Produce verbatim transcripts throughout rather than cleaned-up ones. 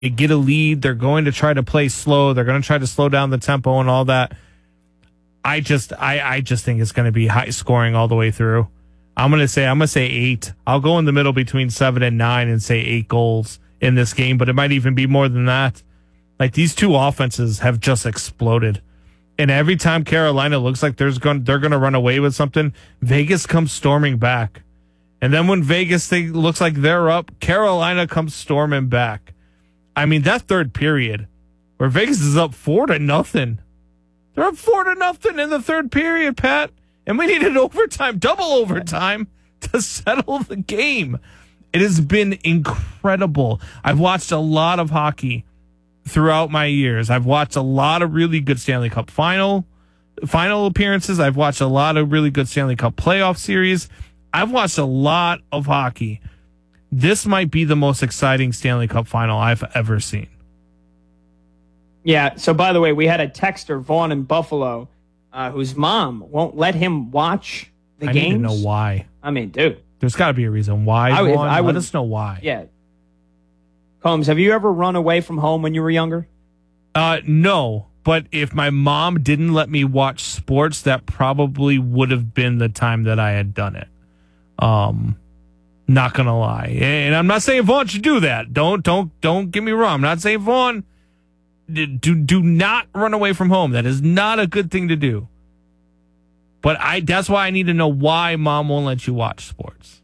get a lead. They're going to try to play slow. They're going to try to slow down the tempo and all that. I just, I, I just think it's going to be high scoring all the way through. I'm going to say, I'm going to say eight. I'll go in the middle between seven and nine and say eight goals in this game, but it might even be more than that. Like, these two offenses have just exploded. And every time Carolina looks like there's going, they're going to run away with something, Vegas comes storming back. And then when Vegas think, looks like they're up, Carolina comes storming back. I mean, that third period where Vegas is up four to nothing. They're up four to nothing in the third period, Pat. And we needed overtime, double overtime to settle the game. It has been incredible. I've watched a lot of hockey throughout my years. I've watched a lot of really good Stanley Cup final final appearances. I've watched a lot of really good Stanley Cup playoff series. I've watched a lot of hockey. This might be the most exciting Stanley Cup final I've ever seen. Yeah, so by the way, we had a texter, Vaughn in Buffalo, uh, whose mom won't let him watch the I games. I need to know why. I mean, dude. There's got to be a reason why, I would, Vaughn. I would, let us know why. Yeah. Combs, have you ever run away from home when you were younger? Uh, no, but if my mom didn't let me watch sports, that probably would have been the time that I had done it. Um, not gonna lie, and I'm not saying Vaughn should do that. Don't, don't, don't get me wrong. I'm not saying Vaughn do do not run away from home. That is not a good thing to do. But I that's why I need to know why mom won't let you watch sports.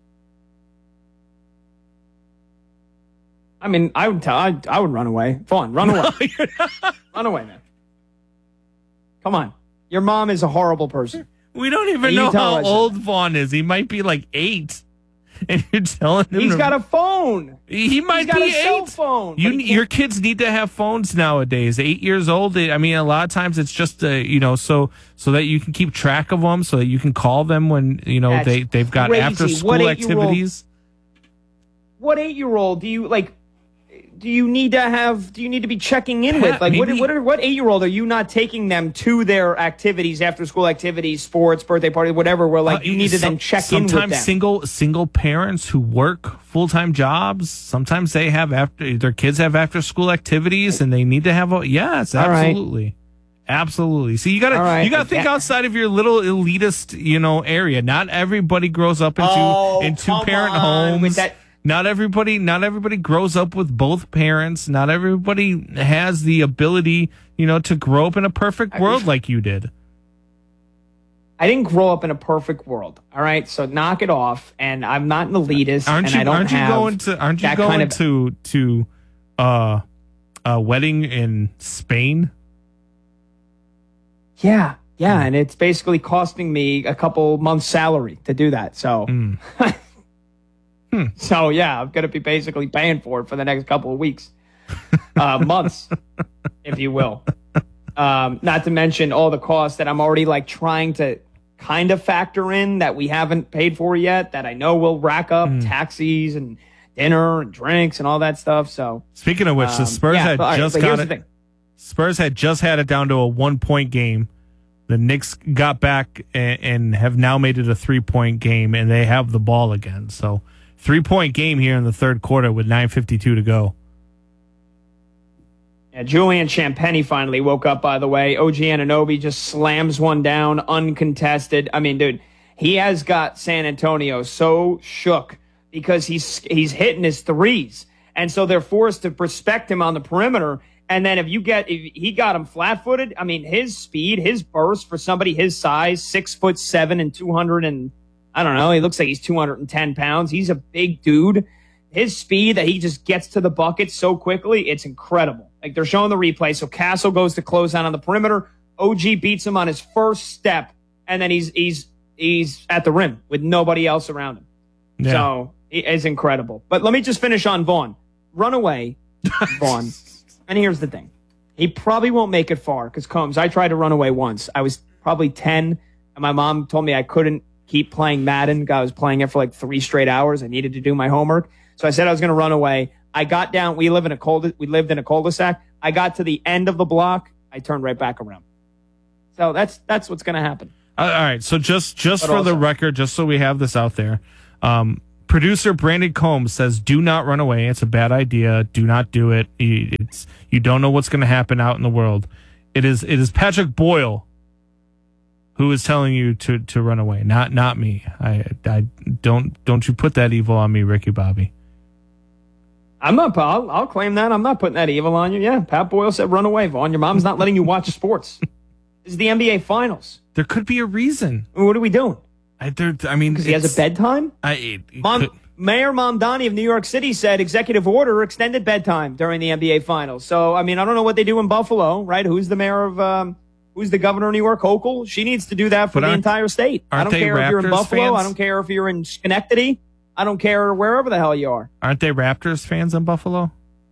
I mean, I would tell I, I would run away. Vaughn, run away. Run away, man. Come on. Your mom is a horrible person. We don't even know how old Vaughn is. He might be like eight. And you're telling him He's to, got a phone. He might He's got be a eight. cell phone. You, your kids need to have phones nowadays. Eight years old. I mean, a lot of times it's just uh, you know, so so that you can keep track of them, so that you can call them when you know That's they they've got crazy. after school What activities. What eight year old do you like? Do you need to have? Do you need to be checking in with? Like, what? What? Are, what eight year old are you not taking them to their activities, after school activities, sports, birthday party, whatever? Where like uh, you need to some, then check in with them. Sometimes single single parents who work full time jobs. Sometimes they have after their kids have after school activities, and they need to have a yes, absolutely, right. absolutely. See, you gotta right. you gotta think yeah. outside of your little elitist you know area. Not everybody grows up into oh, in two parent homes. With that. Not everybody, not everybody grows up with both parents. Not everybody has the ability, you know, to grow up in a perfect world like you did. I didn't grow up in a perfect world. All right, so knock it off. And I'm not an elitist. Aren't and you? I don't aren't you have going to? Aren't you going kind of, to to uh, a wedding in Spain? Yeah, yeah, mm. and it's basically costing me a couple months' salary to do that. So. Mm. Hmm. So, yeah, I'm going to be basically paying for it for the next couple of weeks, uh, months, if you will. Um, not to mention all the costs that I'm already like trying to kind of factor in that we haven't paid for yet, that I know will rack up mm. taxis and dinner and drinks and all that stuff. So, speaking of which, um, the Spurs yeah, had but, just right, got it. Spurs had just had it down to a one point game. The Knicks got back and, and have now made it a three point game, and they have the ball again. So. Three-point game here in the third quarter with nine fifty-two to go. Yeah, Julian Champagny finally woke up, by the way. O G Anunoby just slams one down, uncontested. I mean, dude, he has got San Antonio so shook because he's he's hitting his threes. And so they're forced to respect him on the perimeter. And then if you get, if he got him flat-footed, I mean, his speed, his burst for somebody his size, six foot seven and two hundred and I don't know. He looks like he's two hundred ten pounds. He's a big dude. His speed that he just gets to the bucket so quickly, it's incredible. Like they're showing the replay. So Castle goes to close down on the perimeter. O G beats him on his first step, and then he's he's he's at the rim with nobody else around him. Yeah. So it's incredible. But let me just finish on Vaughn. Run away, Vaughn. And here's the thing. He probably won't make it far because Combs, I tried to run away once. I was probably ten, and my mom told me I couldn't keep playing Madden. I was playing it for like three straight hours. I needed to do my homework. So I said I was going to run away. I got down. We live in a cul we lived in a cul-de-sac. I got to the end of the block. I turned right back around. So that's that's what's going to happen. All right. So just just but for also, the record, just so we have this out there, um, Producer Brandon Combs says, "Do not run away. It's a bad idea. Do not do it. It's you don't know what's going to happen out in the world." It is it is Patrick Boyle who is telling you to, to run away, not not me. I I don't don't you put that evil on me, Ricky Bobby. I'm not. I'll, I'll claim that. I'm not putting that evil on you. Yeah, Pat Boyle said, "Run away, Vaughn. Your mom's not letting you watch sports." This is the N B A Finals. There could be a reason. What are we doing? I, there, I mean, because he has a bedtime. I, it, it Mom, could, Mayor Mamdani of New York City said executive order extended bedtime during the N B A Finals. So, I mean, I don't know what they do in Buffalo, right? Who's the mayor of, um, who's the governor of New York? Hochul. She needs to do that for the entire state. I don't care if you're in Buffalo. Fans? I don't care if you're in Schenectady. I don't care wherever the hell you are. Aren't they Raptors fans in Buffalo?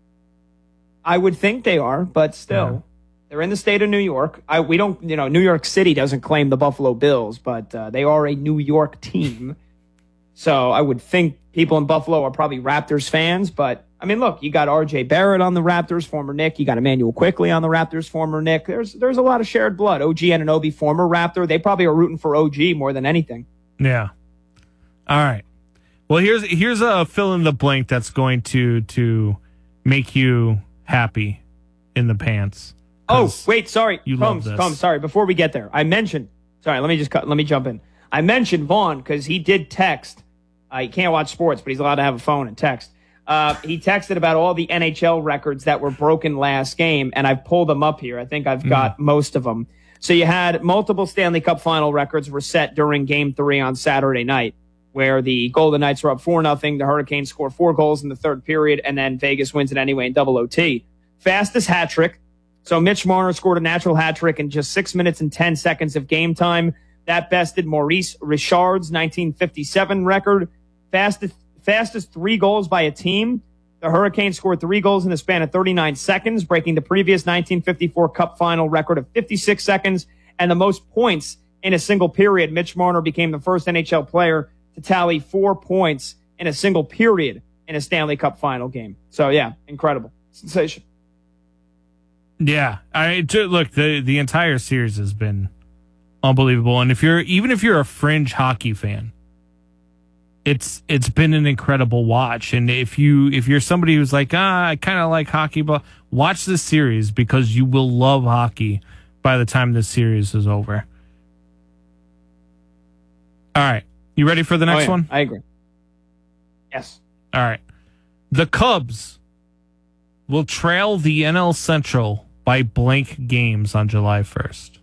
I would think they are, but still. Yeah. They're in the state of New York. I, we don't, you know, New York City doesn't claim the Buffalo Bills, but uh, they are a New York team. So I would think people in Buffalo are probably Raptors fans. But, I mean, look, you got R J Barrett on the Raptors, former Knick. You got Emmanuel Quickley on the Raptors, former Knick. There's there's a lot of shared blood. O G Anunoby, former Raptor. They probably are rooting for O G more than anything. Yeah. All right. Well, here's here's a fill in the blank that's going to to make you happy in the pants. Oh, wait, sorry. You Combs, love this. Combs, sorry. Before we get there, I mentioned, sorry, let me just cut, let me jump in. I mentioned Vaughn because he did text. Uh, he can't watch sports, but he's allowed to have a phone and text. Uh, he texted about all the N H L records that were broken last game, and I've pulled them up here. I think I've got mm. most of them. So you had multiple Stanley Cup final records were set during game three on Saturday night, where the Golden Knights were up four nothing. The Hurricanes score four goals in the third period, and then Vegas wins it anyway in double O T. Fastest hat trick. So Mitch Marner scored a natural hat trick in just six minutes and ten seconds of game time. That bested Maurice Richard's nineteen fifty-seven record. Fastest, fastest three goals by a team. The Hurricanes scored three goals in the span of thirty-nine seconds, breaking the previous nineteen fifty-four Cup final record of fifty-six seconds. And the most points in a single period. Mitch Marner became the first N H L player to tally four points in a single period in a Stanley Cup final game. So, yeah, incredible. Sensation. Yeah, I look, the the entire series has been unbelievable, and if you're even if you're a fringe hockey fan, it's it's been an incredible watch. And if you if you're somebody who's like, ah, I kind of like hockey, but watch this series because you will love hockey by the time this series is over. All right, you ready for the next oh, yeah, one? I agree. Yes. All right, the Cubs will trail the N L Central by blank games on July first.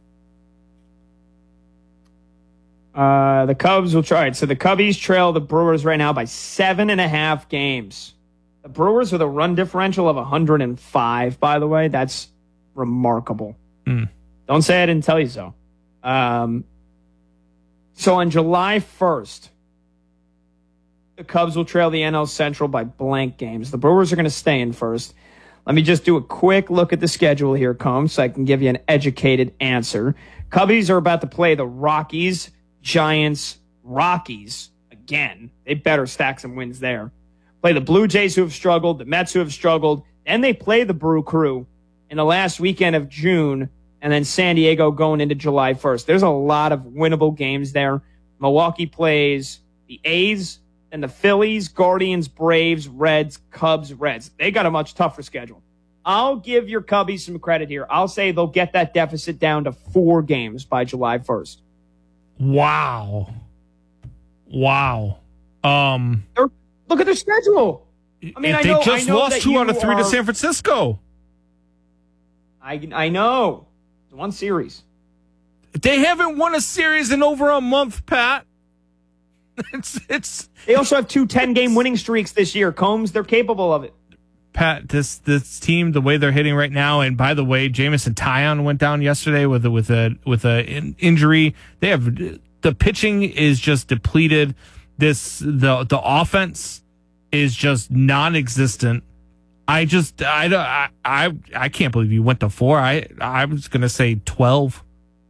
Uh, the Cubs will try it. So the Cubbies trail the Brewers right now by seven and a half games. The Brewers with a run differential of one hundred five, by the way. That's remarkable. Mm. Don't say I didn't tell you so. Um, so on July first, the Cubs will trail the N L Central by blank games. The Brewers are going to stay in first. Let me just do a quick look at the schedule here, Combs, so I can give you an educated answer. Cubbies are about to play the Rockies, Giants, Rockies again. They better stack some wins there. Play the Blue Jays, who have struggled, the Mets, who have struggled. Then they play the Brew Crew in the last weekend of June, and then San Diego going into July first. There's a lot of winnable games there. Milwaukee plays the A's, and the Phillies, Guardians, Braves, Reds, Cubs, Reds. They got a much tougher schedule. I'll give your Cubbies some credit here. I'll say they'll get that deficit down to four games by July first. Wow. Wow. Um, They're, look at their schedule. I mean, I they know, just I know lost two out of three are, to San Francisco. I, I know. It's one series. They haven't won a series in over a month, Pat. It's it's. They also have two ten-game winning streaks this year. Combs, they're capable of it. Pat, this this team, the way they're hitting right now, and by the way, Jameson Taillon went down yesterday with a, with a with a in, injury. They have the pitching is just depleted. This the the offense is just non-existent. I just I I I, I can't believe you went to four. I I was gonna say twelve.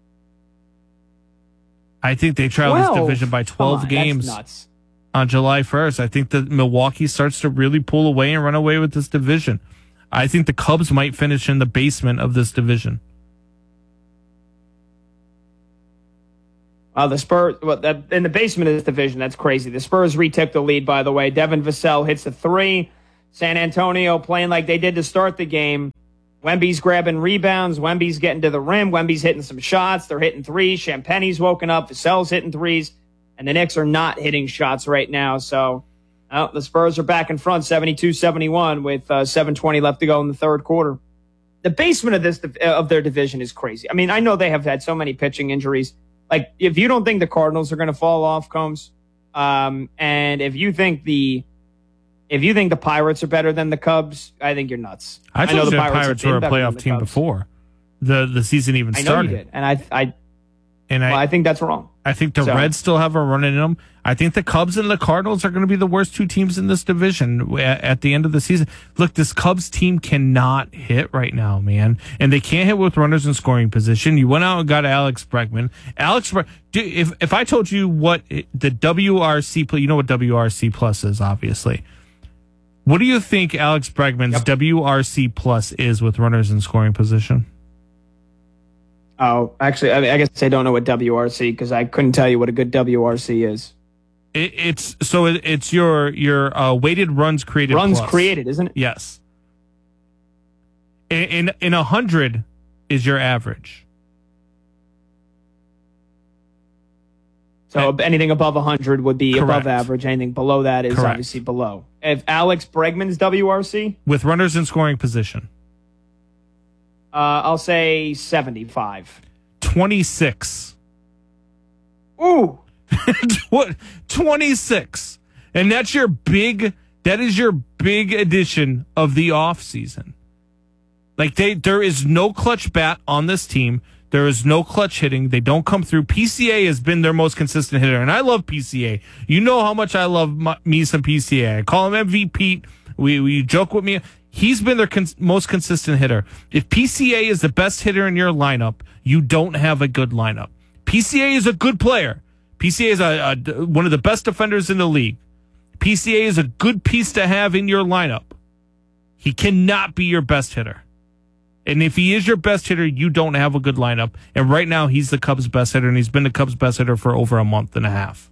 I think they trail this division by twelve on, games that's nuts. On July first. I think that Milwaukee starts to really pull away and run away with this division. I think the Cubs might finish in the basement of this division. Uh, the Spurs, well, that, in the basement of this division, that's crazy. The Spurs retook the lead, by the way. Devin Vassell hits the three. San Antonio playing like they did to start the game. Wemby's grabbing rebounds. Wemby's getting to the rim. Wemby's hitting some shots. They're hitting threes. Champagne's woken up. Vassell's hitting threes. And the Knicks are not hitting shots right now. So oh, the Spurs are back in front, seventy-two seventy-one, with uh, seven twenty left to go in the third quarter. The basement of this of their division is crazy. I mean, I know they have had so many pitching injuries. Like, if you don't think the Cardinals are going to fall off, Combs, um, and if you think the if you think the Pirates are better than the Cubs, I think you're nuts. I, I know the Pirates, Pirates were a playoff team Cubs. before the the season even started. I know you did, and I I and well, I, I think that's wrong. I think the so. Reds still have a run in them. I think the Cubs and the Cardinals are going to be the worst two teams in this division at, at the end of the season. Look, this Cubs team cannot hit right now, man. And they can't hit with runners in scoring position. You went out and got Alex Bregman. Alex, if if I told you what the W R C, you know what W R C plus is, obviously. What do you think Alex Bregman's yep. W R C plus is with runners in scoring position? Oh, actually, I, I guess I don't know what W R C because I couldn't tell you what a good W R C is. It, it's so it, it's your your uh, weighted runs created. Runs plus. created, isn't it? Yes. In in, in a hundred is your average. So and, anything above one hundred would be correct. Above average. Anything below that is correct. Obviously below. If Alex Bregman's W R C with runners in scoring position. Uh, I'll say seventy-five. twenty-six. Ooh. twenty-six. And that's your big, that is your big addition of the offseason. Like, they, there is no clutch bat on this team. There is no clutch hitting. They don't come through. P C A has been their most consistent hitter, and I love P C A. You know how much I love my, me some P C A. I call him M V P. We, we joke with me. He's been their cons- most consistent hitter. If P C A is the best hitter in your lineup, you don't have a good lineup. P C A is a good player. P C A is a, a, one of the best defenders in the league. P C A is a good piece to have in your lineup. He cannot be your best hitter. And if he is your best hitter, you don't have a good lineup. And right now, he's the Cubs' best hitter, and he's been the Cubs' best hitter for over a month and a half.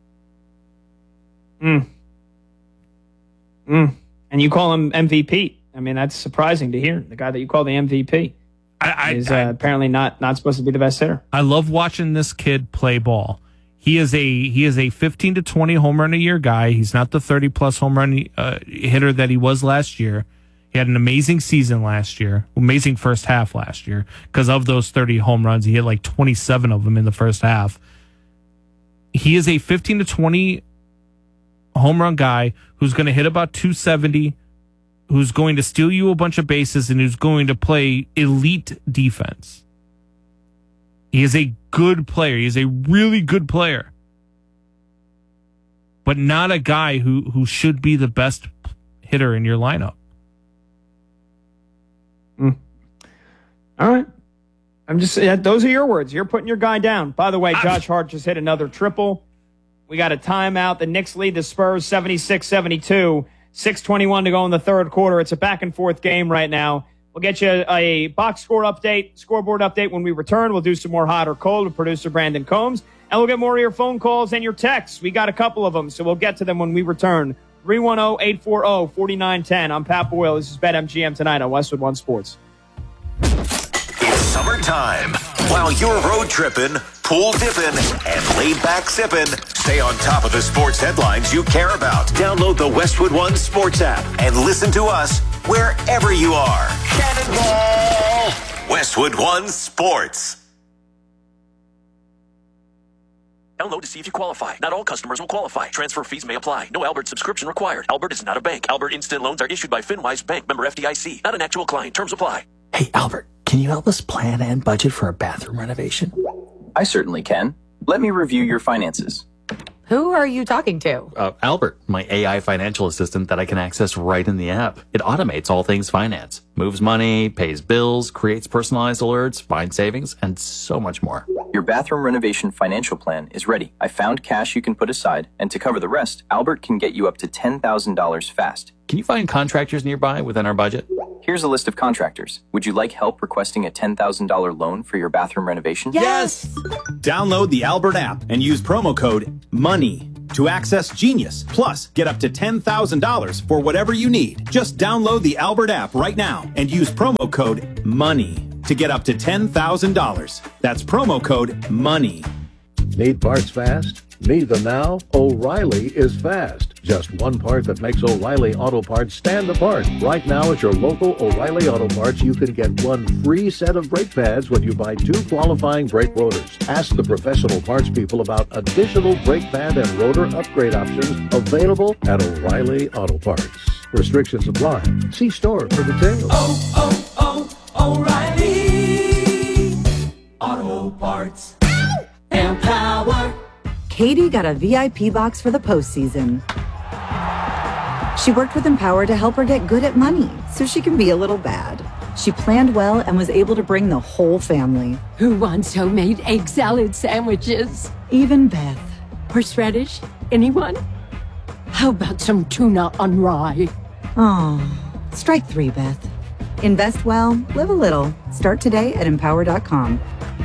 Mm. Mm. And you call him M V P. I mean, that's surprising to hear. The guy that you call the M V P I, I, is uh, I, apparently not, not supposed to be the best hitter. I love watching this kid play ball. He is a he is a fifteen to twenty home run a year guy. He's not the thirty plus home run uh, hitter that he was last year. He had an amazing season last year, amazing first half last year. Because of those thirty home runs, he hit like twenty-seven of them in the first half. He is a fifteen to twenty home run guy who's going to hit about two seventy, who's going to steal you a bunch of bases, and who's going to play elite defense. He is a good player. He is a really good player. But not a guy who, who should be the best hitter in your lineup. Mm. All right. I'm just yeah, those are your words. You're putting your guy down. By the way, Josh Hart just hit another triple. We got a timeout. The Knicks lead the Spurs seventy-six seventy-two. six twenty-one to go in the third quarter. It's a back and forth game right now. We'll get you a box score update, scoreboard update when we return. We'll do some more hot or cold with producer Brandon Combs. And we'll get more of your phone calls and your texts. We got a couple of them, so we'll get to them when we return. three one zero, eight four zero, four nine one zero. I'm Pat Boyle. This is BetMGM tonight on Westwood One Sports. It's summertime. While you're road tripping, pool dipping, and laid back sipping, stay on top of the sports headlines you care about. Download the Westwood One Sports app and listen to us wherever you are. Cannonball! Westwood One Sports. Download to see if you qualify. Not all customers will qualify. Transfer fees may apply. No Albert subscription required. Albert is not a bank. Albert Instant Loans are issued by FinWise Bank, member F D I C. Not an actual client. Terms apply. Hey, Albert, can you help us plan and budget for a bathroom renovation? I certainly can. Let me review your finances. Who are you talking to? Uh, Albert, my A I financial assistant that I can access right in the app. It automates all things finance, moves money, pays bills, creates personalized alerts, finds savings, and so much more. Your bathroom renovation financial plan is ready. I found cash you can put aside, and to cover the rest, Albert can get you up to ten thousand dollars fast. Can you find contractors nearby within our budget? Here's a list of contractors. Would you like help requesting a ten thousand dollars loan for your bathroom renovation? Yes! Download the Albert app and use promo code MONEY to access Genius. Plus, get up to ten thousand dollars for whatever you need. Just download the Albert app right now and use promo code MONEY to get up to ten thousand dollars. That's promo code MONEY. Need parts fast? Need them now? O'Reilly is fast. Just one part that makes O'Reilly Auto Parts stand apart. Right now at your local O'Reilly Auto Parts, you can get one free set of brake pads when you buy two qualifying brake rotors. Ask the professional parts people about additional brake pad and rotor upgrade options available at O'Reilly Auto Parts. Restrictions apply. See store for details. Oh, oh, oh, O'Reilly Auto Parts. Empower. Katie got a V I P box for the postseason. She worked with Empower to help her get good at money so she can be a little bad. She planned well and was able to bring the whole family. Who wants homemade egg salad sandwiches? Even Beth. Horseradish? Anyone? How about some tuna on rye? Oh, strike three, Beth. Invest well, live a little. Start today at empower dot com.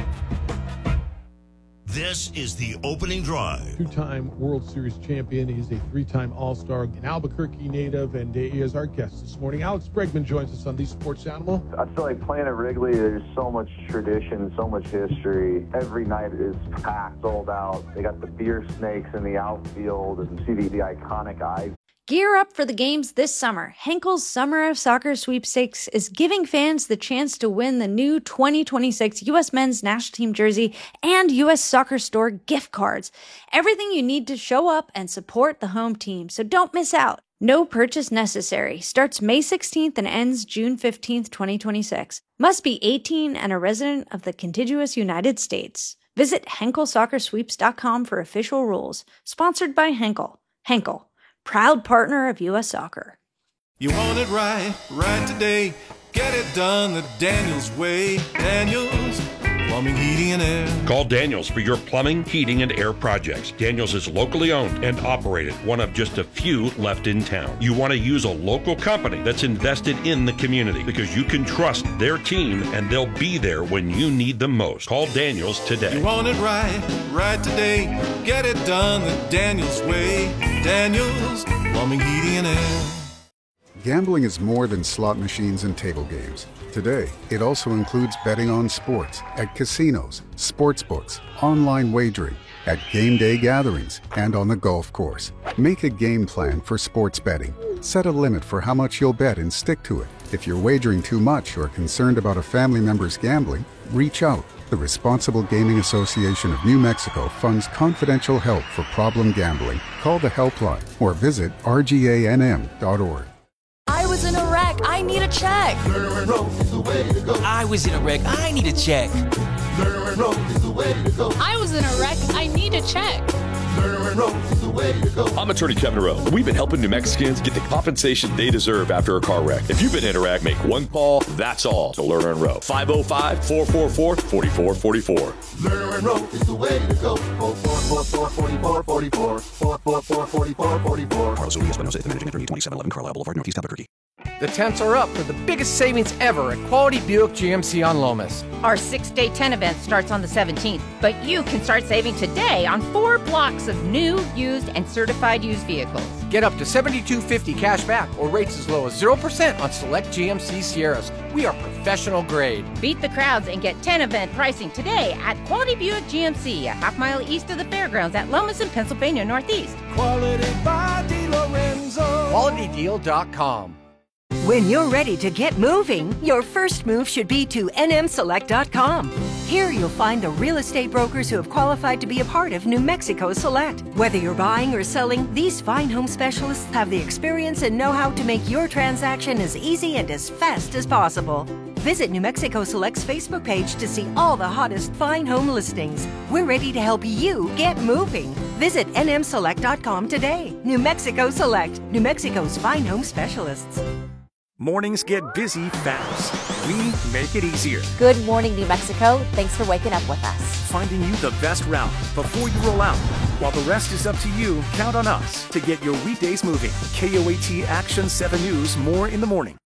This is the opening drive. Two-time World Series champion. He's a three-time All-Star, an Albuquerque native, and he is our guest this morning. Alex Bregman joins us on the Sports Animal. I feel like playing at Wrigley, there's so much tradition, so much history. Every night is packed, sold out. They got the beer snakes in the outfield and see the, the iconic eyes. Gear up for the games this summer. Henkel's Summer of Soccer Sweepstakes is giving fans the chance to win the new twenty twenty-six U S Men's National Team jersey and U S Soccer Store gift cards. Everything you need to show up and support the home team, so don't miss out. No purchase necessary. Starts May sixteenth and ends June fifteenth, twenty twenty-six. Must be eighteen and a resident of the contiguous United States. Visit henkel soccer sweeps dot com for official rules. Sponsored by Henkel. Henkel, proud partner of U S Soccer. You want it right, right today. Get it done the Daniels way. Daniels Plumbing, Heating, and Air. Call Daniels for your plumbing, heating, and air projects. Daniels is locally owned and operated, one of just a few left in town. You want to use a local company that's invested in the community because you can trust their team and they'll be there when you need them most. Call Daniels today. You want it right, right today. Get it done the Daniels way. Daniels Plumbing, Heating, and Air. Gambling is more than slot machines and table games. Today, it also includes betting on sports, at casinos, sports books, online wagering, at game day gatherings, and on the golf course. Make a game plan for sports betting. Set a limit for how much you'll bet and stick to it. If you're wagering too much or concerned about a family member's gambling, reach out. The Responsible Gaming Association of New Mexico funds confidential help for problem gambling. Call the helpline or visit r g a n m dot org. I was in a wreck. I need a check. Lerner and Rose is the way to go. I was in a wreck. I need a check. Lerner and Rose is the way to go. I was in a wreck. I need a check. Lerner and Rose is the way to go. I'm attorney Kevin Rowe. We've been helping New Mexicans get the compensation they deserve after a car wreck. If you've been in a wreck, make one call. That's all to Lerner and Rowe. five oh five, four four four, four four four four. Lerner and Rose is the way to go. four four four, four four four, four four. four four four, four four four four. Carlos Urias Espinosa, the managing attorney, twenty-seven eleven Carlisle Boulevard, Northeast Albuquerque. The tents are up for the biggest savings ever at Quality Buick G M C on Lomas. Our six-day tent event starts on the seventeenth, but you can start saving today on four blocks of new, used, and certified used vehicles. Get up to seventy-two fifty cash back or rates as low as zero percent on select G M C Sierras. We are professional grade. Beat the crowds and get tent event pricing today at Quality Buick G M C, a half mile east of the fairgrounds at Lomas in Pennsylvania Northeast. Quality by DeLorenzo. quality deal dot com. When you're ready to get moving, your first move should be to N M select dot com. Here you'll find the real estate brokers who have qualified to be a part of New Mexico Select. Whether you're buying or selling, these fine home specialists have the experience and know-how to make your transaction as easy and as fast as possible. Visit New Mexico Select's Facebook page to see all the hottest fine home listings. We're ready to help you get moving. Visit N M select dot com today. New Mexico Select, New Mexico's fine home specialists. Mornings get busy fast. We make it easier. Good morning, New Mexico. Thanks for waking up with us. Finding you the best route before you roll out. While the rest is up to you, count on us to get your weekdays moving. K O A T Action seven News, more in the morning.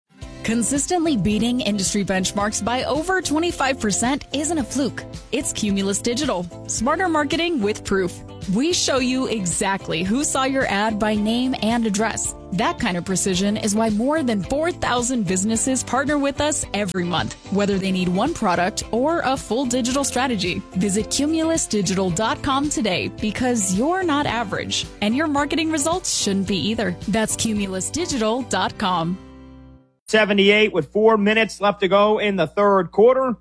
Consistently beating industry benchmarks by over twenty-five percent isn't a fluke. It's Cumulus Digital. Smarter marketing with proof. We show you exactly who saw your ad by name and address. That kind of precision is why more than four thousand businesses partner with us every month, whether they need one product or a full digital strategy. Visit cumulus digital dot com today because you're not average, and your marketing results shouldn't be either. That's cumulus digital dot com. seventy-eight with four minutes left to go in the third quarter.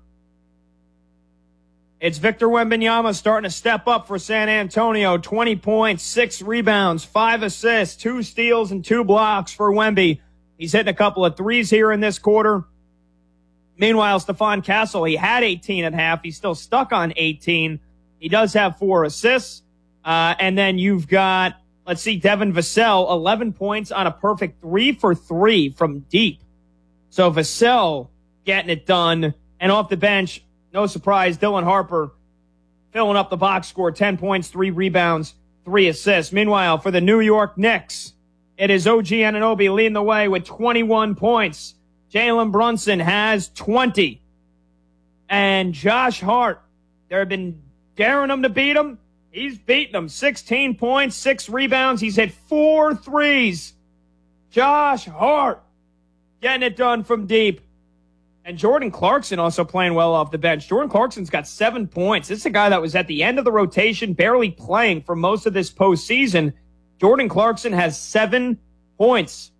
It's Victor Wembanyama starting to step up for San Antonio. twenty points, six rebounds, five assists, two steals, and two blocks for Wemby. He's hitting a couple of threes here in this quarter. Meanwhile, Stephon Castle, he had eighteen at half. He's still stuck on eighteen. He does have four assists. Uh, and then you've got, let's see, Devin Vassell, eleven points on a perfect three for three from deep. So Vassell getting it done. And off the bench, no surprise, Dylan Harper filling up the box score, ten points, three rebounds, three assists. Meanwhile, for the New York Knicks, it is O G Anunoby leading the way with twenty-one points. Jalen Brunson has twenty. And Josh Hart, they've been daring him to beat him. He's beaten them. sixteen points, six rebounds. He's hit four threes. Josh Hart getting it done from deep. And Jordan Clarkson also playing well off the bench. Jordan Clarkson's got seven points. This is a guy that was at the end of the rotation, barely playing for most of this postseason. Jordan Clarkson has seven points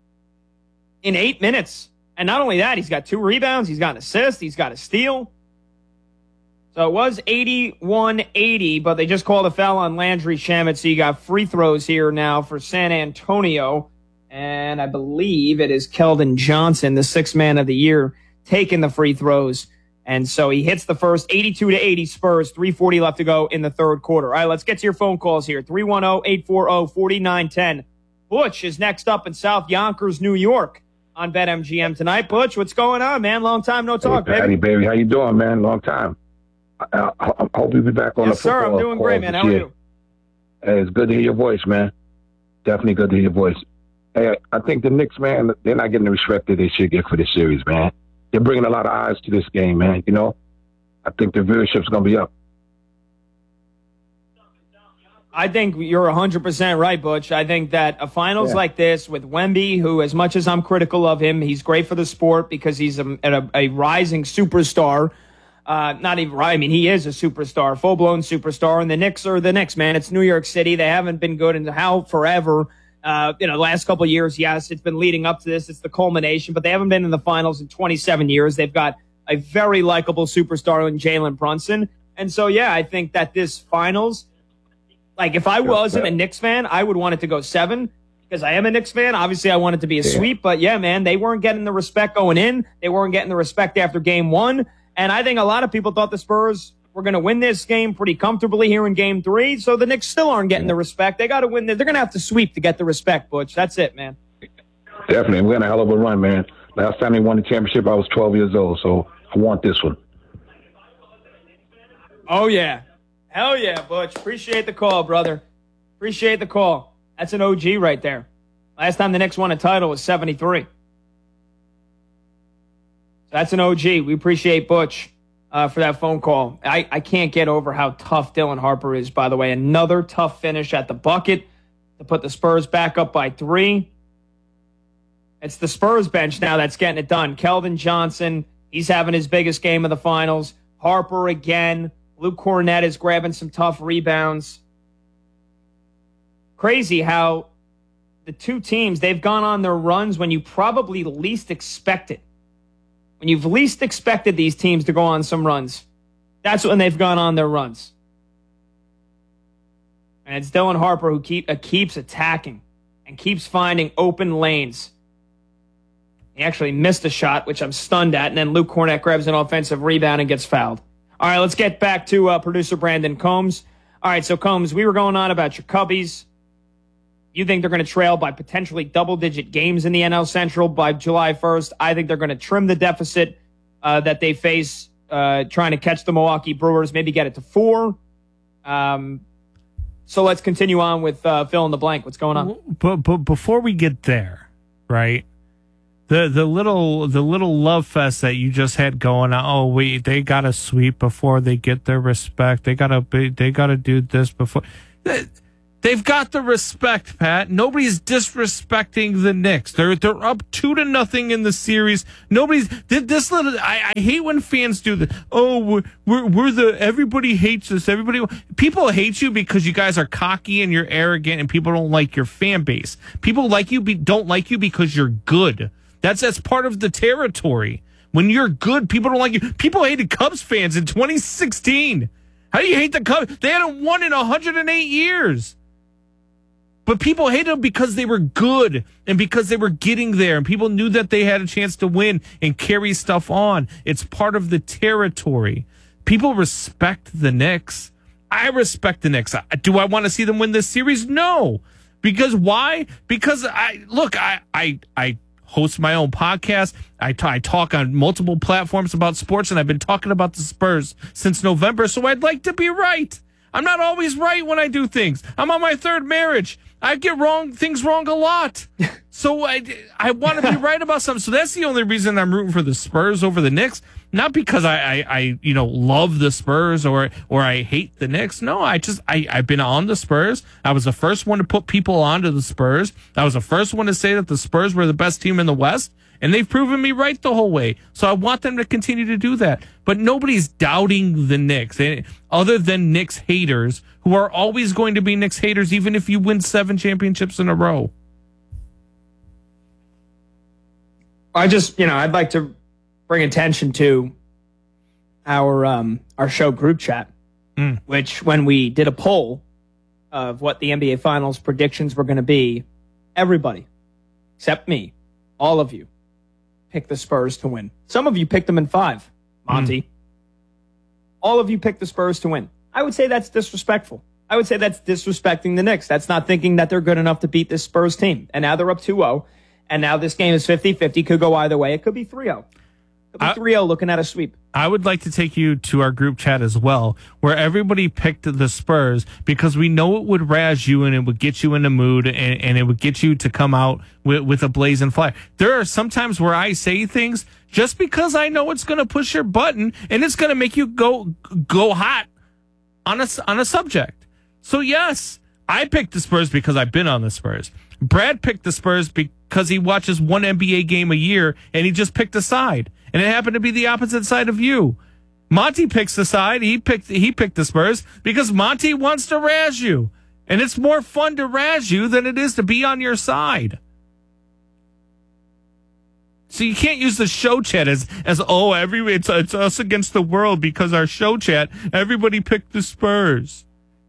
in eight minutes. And not only that, he's got two rebounds, he's got an assist, he's got a steal. So it was eighty-one eighty, but they just called a foul on Landry Shamet, so you got free throws here now for San Antonio. And I believe it is Keldon Johnson, the sixth man of the year, taking the free throws. And so he hits the first, eighty-two to eighty Spurs, three forty left to go in the third quarter. All right, let's get to your phone calls here. three one zero, eight four zero, four nine one zero. Butch is next up in South Yonkers, New York on BetMGM tonight. Butch, what's going on, man? Long time no talk, hey, Patty, baby. How you doing, man? Long time. I, I, I hope you'll be back on yes, the football. Yes, sir. I'm doing great, man. How are you? Hey, it's good to hear your voice, man. Definitely good to hear your voice. Hey, I think the Knicks, man, they're not getting the respect that they should get for this series, man. They're bringing a lot of eyes to this game, man. You know, I think the viewership's going to be up. I think you're one hundred percent right, Butch. I think that a finals yeah. like this with Wemby, who, as much as I'm critical of him, he's great for the sport because he's a, a, a rising superstar. Uh, not even right. I mean, he is a superstar, full-blown superstar. And the Knicks are the Knicks, man. It's New York City. They haven't been good in how forever. Uh, you know, the last couple of years, yes, it's been leading up to this. It's the culmination, but they haven't been in the finals in twenty-seven years. They've got a very likable superstar in Jalen Brunson. And so, yeah, I think that this finals, like if I wasn't a Knicks fan, I would want it to go seven because I am a Knicks fan. Obviously, I want it to be a sweep. But, yeah, man, they weren't getting the respect going in. They weren't getting the respect after game one. And I think a lot of people thought the Spurs were going to win this game pretty comfortably here in game three. So the Knicks still aren't getting the respect. They got to win. They're going to have to sweep to get the respect, Butch. That's it, man. Definitely. We're in a hell of a run, man. Last time they won the championship, I was twelve years old. So I want this one. Oh, yeah. Hell yeah, Butch. Appreciate the call, brother. Appreciate the call. That's an O G right there. Last time the Knicks won a title was seventy-three. That's an O G. We appreciate Butch uh, for that phone call. I, I can't get over how tough Dylan Harper is, by the way. Another tough finish at the bucket to put the Spurs back up by three. It's the Spurs bench now that's getting it done. Keldon Johnson, he's having his biggest game of the finals. Harper again. Luke Cornett is grabbing some tough rebounds. Crazy how the two teams, they've gone on their runs when you probably least expect it. When you've least expected these teams to go on some runs, that's when they've gone on their runs. And it's Dylan Harper who keep, uh, keeps attacking and keeps finding open lanes. He actually missed a shot, which I'm stunned at, and then Luke Cornett grabs an offensive rebound and gets fouled. All right, let's get back to uh, producer Brandon Combs. All right, so Combs, we were going on about your Cubbies. You think they're going to trail by potentially double-digit games in the N L Central by July first. I think they're going to trim the deficit uh, that they face uh, trying to catch the Milwaukee Brewers, maybe get it to four. Um, so let's continue on with uh, fill in the blank. What's going on? But, but before we get there, right, The the little the little love fest that you just had going on. Oh, we they got to sweep before they get their respect. They gotta be, they gotta do this before. They've got the respect, Pat. Nobody's disrespecting the Knicks. They're they're up two to nothing in the series. Nobody's did this little. I, I hate when fans do this. Oh, we're, we're we're the everybody hates us. Everybody people hate you because you guys are cocky and you're arrogant and people don't like your fan base. People like you be, don't like you because you're good. That's that's part of the territory. When you're good, people don't like you. People hated Cubs fans in twenty sixteen. How do you hate the Cubs? They hadn't won in one hundred eight years. But people hated them because they were good and because they were getting there. And people knew that they had a chance to win and carry stuff on. It's part of the territory. People respect the Knicks. I respect the Knicks. Do I want to see them win this series? No. Because why? Because I look, I I I host my own podcast. I, t- I talk on multiple platforms about sports, and I've been talking about the Spurs since November, so I'd like to be right. I'm not always right when I do things. I'm on my third marriage. I get wrong things wrong a lot. So I, I want to be right about something. So that's the only reason I'm rooting for the Spurs over the Knicks. Not because I, I, I you know, love the Spurs or or I hate the Knicks. No, I just, I, I've been on the Spurs. I was the first one to put people onto the Spurs. I was the first one to say that the Spurs were the best team in the West. And they've proven me right the whole way. So I want them to continue to do that. But nobody's doubting the Knicks, other than Knicks haters, who are always going to be Knicks haters, even if you win seven championships in a row. I just, you know, I'd like to bring attention to our um, our show group chat, mm. which when we did a poll of what the N B A Finals predictions were going to be, everybody, except me, all of you, picked the Spurs to win. Some of you picked them in five, Monty. Mm. All of you picked the Spurs to win. I would say that's disrespectful. I would say that's disrespecting the Knicks. That's not thinking that they're good enough to beat this Spurs team. And now they're up two oh. And now this game is fifty-fifty. Could go either way. It could be three oh. Could be three oh looking at a sweep. I would like to take you to our group chat as well, where everybody picked the Spurs because we know it would razz you and it would get you in the mood and, and it would get you to come out with, with a blazing flag. There are some times where I say things just because I know it's going to push your button and it's going to make you go go hot on a, on a subject. So, yes, I picked the Spurs because I've been on the Spurs. Brad picked the Spurs because he watches one N B A game a year and he just picked a side. And it happened to be the opposite side of you. Monty picks the side. He picked he picked the Spurs because Monty wants to razz you. And it's more fun to razz you than it is to be on your side. So you can't use the show chat as, as oh, every it's, it's us against the world because our show chat, everybody picked the Spurs.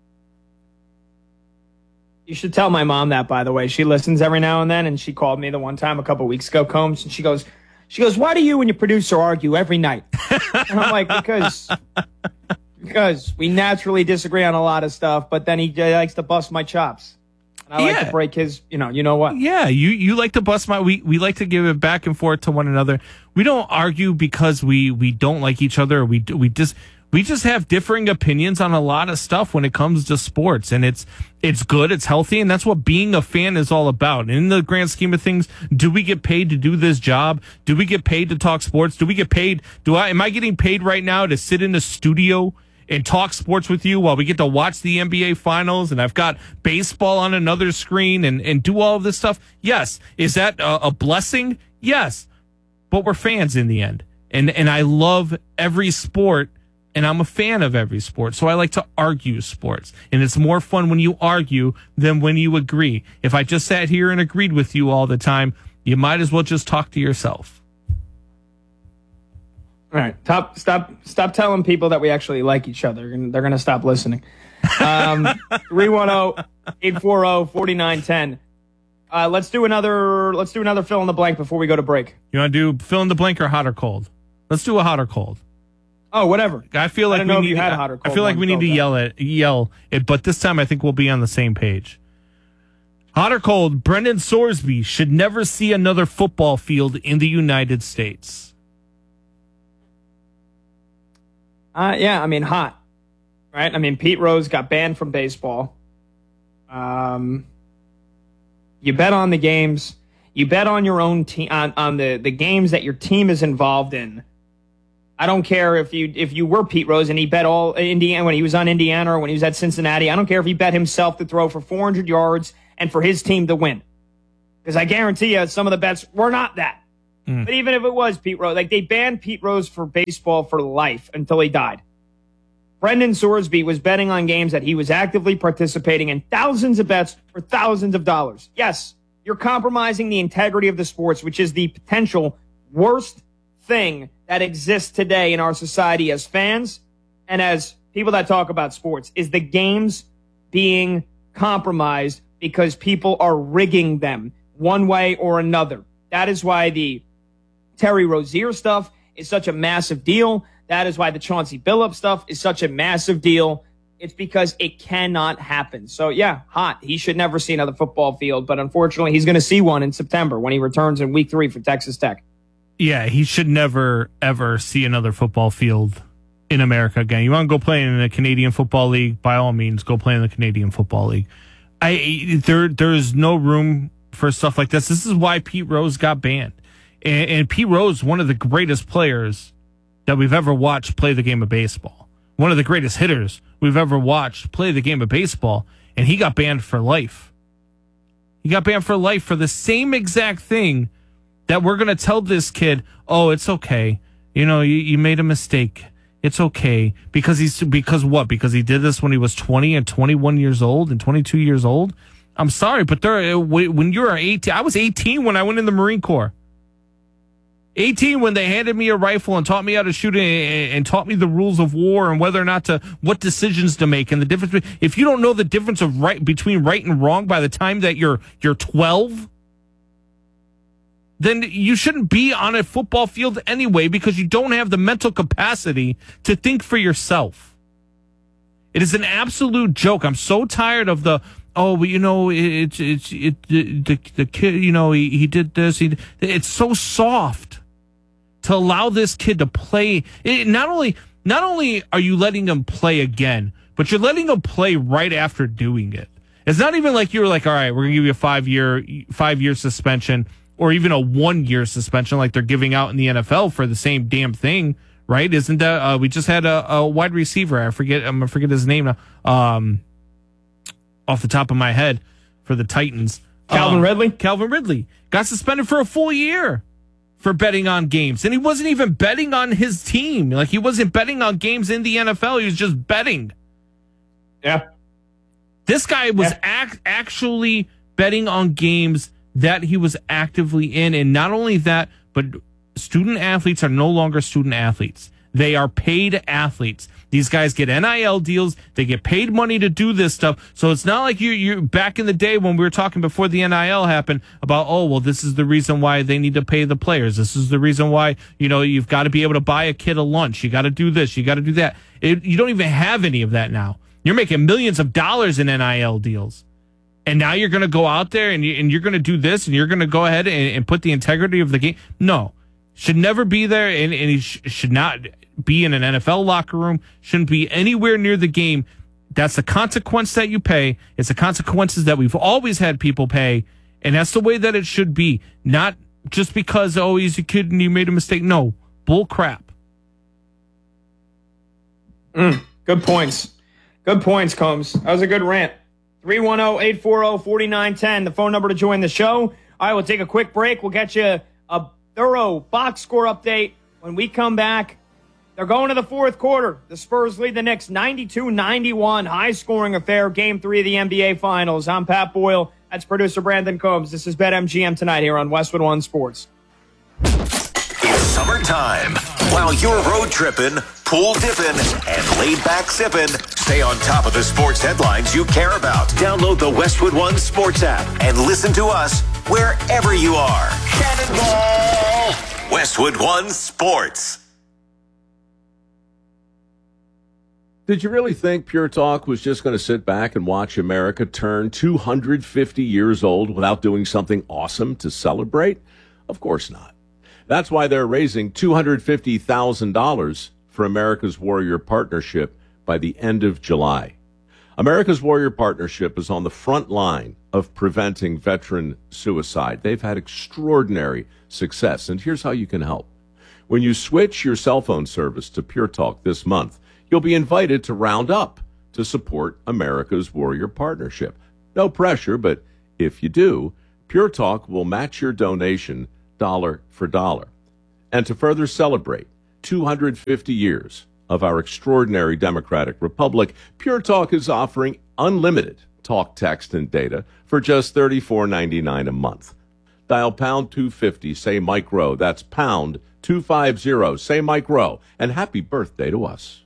You should tell my mom that, by the way. She listens every now and then, and she called me the one time a couple weeks ago, Combs, and she goes, she goes, why do you and your producer argue every night? And I'm like, because because we naturally disagree on a lot of stuff, but then he likes to bust my chops. And I yeah. like to break his, you know, you know what? Yeah, you, you like to bust my, we, we like to give it back and forth to one another. We don't argue because we, we don't like each other. Or we, we just... We just have differing opinions on a lot of stuff when it comes to sports, and it's it's good, it's healthy, and that's what being a fan is all about. And in the grand scheme of things, do we get paid to do this job? Do we get paid to talk sports? Do we get paid? Do I am I getting paid right now to sit in the studio and talk sports with you while we get to watch the N B A Finals, and I've got baseball on another screen and, and do all of this stuff? Yes. Is that a, a blessing? Yes. But we're fans in the end, and and I love every sport. And I'm a fan of every sport, so I like to argue sports. And it's more fun when you argue than when you agree. If I just sat here and agreed with you all the time, you might as well just talk to yourself. All right. Stop, stop, stop telling people that we actually like each other, and they're going to stop listening. Um, three one zero, eight four zero, four nine one zero. Uh, let's do another, let's do another fill in the blank before we go to break. You want to do fill in the blank or hot or cold? Let's do a hot or cold. Oh, whatever. I feel like I we know need. If you had hot or cold I feel like we need to though. yell it, yell it, but this time I think we'll be on the same page. Hot or cold? Brendan Sorsby should never see another football field in the United States. Uh, yeah, I mean hot, right? I mean Pete Rose got banned from baseball. Um, you bet on the games. You bet on your own team, on, on the, the games that your team is involved in. I don't care if you if you were Pete Rose and he bet all Indiana when he was on Indiana or when he was at Cincinnati. I don't care if he bet himself to throw for four hundred yards and for his team to win. Because I guarantee you some of the bets were not that. Mm. But even if it was Pete Rose, like they banned Pete Rose for baseball for life until he died. Brendan Sorsby was betting on games that he was actively participating in thousands of bets for thousands of dollars. Yes, you're compromising the integrity of the sports, which is the potential worst thing that exists today in our society as fans and as people that talk about sports, is the games being compromised because people are rigging them one way or another. That is why the Terry Rozier stuff is such a massive deal. That is why the Chauncey Billups stuff is such a massive deal. It's because it cannot happen. So, yeah, hot. He should never see another football field, but unfortunately he's going to see one in September when he returns in week three for Texas Tech. Yeah, he should never, ever see another football field in America again. You want to go play in the Canadian Football League? By all means, go play in the Canadian Football League. I there There's no room for stuff like this. This is why Pete Rose got banned. And, and Pete Rose, one of the greatest players that we've ever watched play the game of baseball. One of the greatest hitters we've ever watched play the game of baseball. And he got banned for life. He got banned for life for the same exact thing that we're going to tell this kid, oh, it's okay. You know, you, you made a mistake. It's okay. Because he's, because what? Because he did this when he was twenty and twenty-one years old and twenty-two years old? I'm sorry, but there, when you're eighteen, I was eighteen when I went in the Marine Corps. eighteen when they handed me a rifle and taught me how to shoot and, and taught me the rules of war and whether or not to, what decisions to make and the difference. If you don't know the difference of right between right and wrong by the time that you're, you're twelve, then you shouldn't be on a football field anyway because you don't have the mental capacity to think for yourself. It is an absolute joke. I'm so tired of the, oh, well, you know, it's it's it, it the the kid, you know, he, he did this. He it's so soft to allow this kid to play. It, not only not only are you letting him play again, but you're letting him play right after doing it. It's not even like you're like, all right, we're gonna give you a five year five year suspension. Or even a one-year suspension like they're giving out in the N F L for the same damn thing, right? Isn't that uh, we just had a, a wide receiver? I forget. I'm gonna forget his name now. Um, off the top of my head, for the Titans, Calvin um, Ridley. Calvin Ridley got suspended for a full year for betting on games, and he wasn't even betting on his team. Like he wasn't betting on games in the N F L. He was just betting. Yeah, this guy was yeah. act, actually betting on games that he was actively in. And not only that, but student athletes are no longer student athletes. They are paid athletes. These guys get N I L deals. They get paid money to do this stuff. So it's not like you, you back in the day when we were talking before the N I L happened about, oh, well, this is the reason why they need to pay the players. This is the reason why, you know, you've got to be able to buy a kid a lunch. You got to do this. You got to do that. It, you don't even have any of that now. You're making millions of dollars in N I L deals. And now you're going to go out there and, you, and you're going to do this and you're going to go ahead and, and put the integrity of the game. No, should never be there. And, and he sh- should not be in an N F L locker room. Shouldn't be anywhere near the game. That's the consequence that you pay. It's the consequences that we've always had people pay. And that's the way that it should be. Not just because, oh, he's a kid and he made a mistake. No, bull crap. Mm, good points. Good points, Combs. That was a good rant. three one zero, eight four zero, four nine one zero, the phone number to join the show. All right, we'll take a quick break. We'll get you a thorough box score update when we come back. They're going to the fourth quarter. The Spurs lead the Knicks ninety-two ninety-one. High-scoring affair, Game three of the N B A Finals. I'm Pat Boyle. That's producer Brandon Combs. This is BetMGM tonight here on Westwood One Sports. It's summertime. While you're road tripping, pool dipping, and laid-back sipping, stay on top of the sports headlines you care about. Download the Westwood One Sports app and listen to us wherever you are. Cannonball! Westwood One Sports. Did you really think Pure Talk was just going to sit back and watch America turn two hundred fifty years old without doing something awesome to celebrate? Of course not. That's why they're raising two hundred fifty thousand dollars for America's Warrior Partnership by the end of July. America's Warrior Partnership is on the front line of preventing veteran suicide. They've had extraordinary success, and here's how you can help. When you switch your cell phone service to Pure Talk this month, you'll be invited to round up to support America's Warrior Partnership. No pressure, but if you do, Pure Talk will match your donation dollar for dollar. And to further celebrate two hundred fifty years of our extraordinary democratic republic, Pure Talk is offering unlimited talk, text, and data for just thirty-four ninety-nine a month. Dial pound two fifty, say Mike Rowe. That's pound two fifty, say Mike Rowe. And happy birthday to us.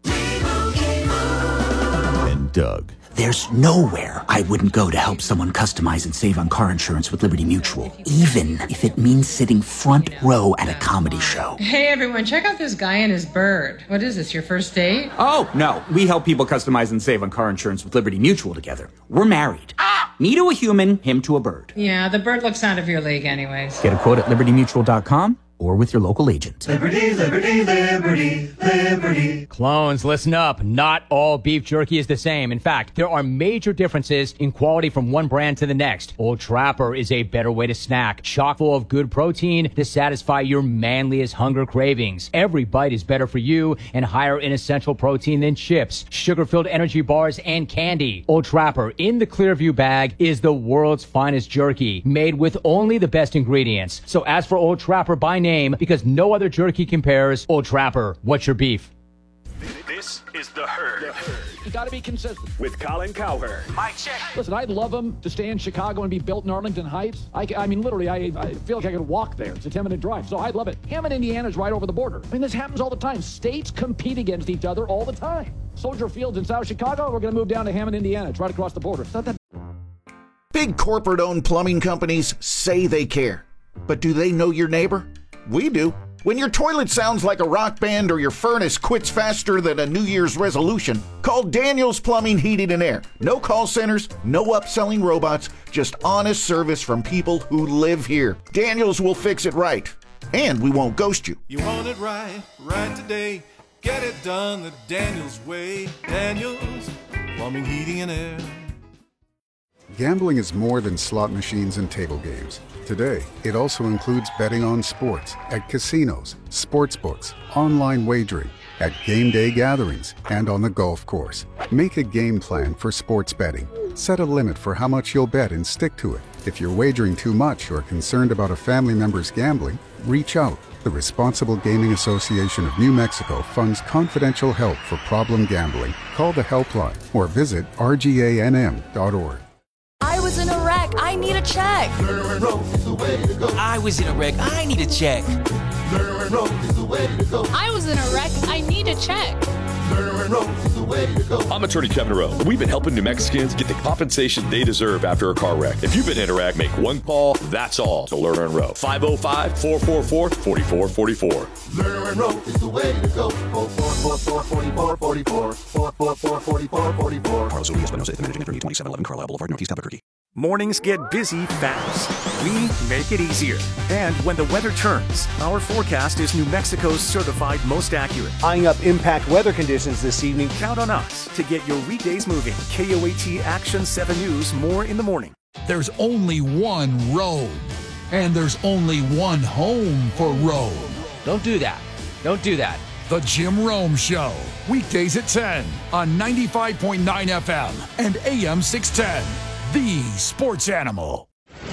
And Doug. There's nowhere I wouldn't go to help someone customize and save on car insurance with Liberty Mutual, even if it means sitting front row at a comedy show. Hey everyone, check out this guy and his bird. What is this, your first date? Oh, no. We help people customize and save on car insurance with Liberty Mutual together. We're married. Me to a human, him to a bird. Yeah, the bird looks out of your league anyways. Get a quote at liberty mutual dot com or with your local agent. Liberty, liberty, liberty, liberty. Clones, listen up. Not all beef jerky is the same. In fact, there are major differences in quality from one brand to the next. Old Trapper is a better way to snack, chock full of good protein to satisfy your manliest hunger cravings. Every bite is better for you and higher in essential protein than chips, sugar-filled energy bars, and candy. Old Trapper in the Clearview bag is the world's finest jerky, made with only the best ingredients. So ask for Old Trapper by name, because no other jerky compares. Old Trapper, what's your beef? This is The Herd. The Herd. You got to be consistent. With Colin Cowherd. Mike check. Listen, I'd love him to stay in Chicago and be built in Arlington Heights. I, I mean, literally, I, I feel like I could walk there. It's a ten-minute drive, so I'd love it. Hammond, Indiana's right over the border. I mean, this happens all the time. States compete against each other all the time. Soldier Field's in South Chicago. We're going to move down to Hammond, Indiana. It's right across the border. It's not that. Big corporate-owned plumbing companies say they care. But do they know your neighbor? We do. When your toilet sounds like a rock band or your furnace quits faster than a New Year's resolution, call Daniels Plumbing, Heating, and Air. No call centers, no upselling robots, just honest service from people who live here. Daniels will fix it right, and we won't ghost you. You want it right, right today. Get it done the Daniels way. Daniels Plumbing, Heating, and Air. Gambling is more than slot machines and table games. Today, it also includes betting on sports at casinos, sports books, online wagering, at game day gatherings, and on the golf course. Make a game plan for sports betting. Set a limit for how much you'll bet and stick to it. If you're wagering too much or concerned about a family member's gambling, reach out. The Responsible Gaming Association of New Mexico funds confidential help for problem gambling. Call the helpline or visit R G A N M dot org. I was in a wreck. I need a check. Lerner Road is the way to go. I was in a wreck. I need a check. Lerner Road is the way to go. I was in a wreck. I need a check. Lerner Road is the way to go. I'm attorney Kevin Rowe. We've been helping New Mexicans get the compensation they deserve after a car wreck. If you've been in a wreck, make one call. That's all to Lerner and Rowe. five oh five, four four four, four four four four. Lerner Road is the way to go. four four four, four four four four. four four four, four four four four. Carlos Urias Espinosa, the managing attorney, twenty-seven eleven Carlisle Boulevard, Northeast Albuquerque. Mornings get busy fast. We make it easier. And when the weather turns, our forecast is New Mexico's certified most accurate. Eyeing up impact weather conditions this evening. Count on us to get your weekdays moving. K O A T Action seven News, more in the morning. There's only one road, and there's only one home for road. Don't do that. Don't do that. The Jim Rome Show, weekdays at ten on ninety-five point nine F M and A M six ten. The Sports Animal.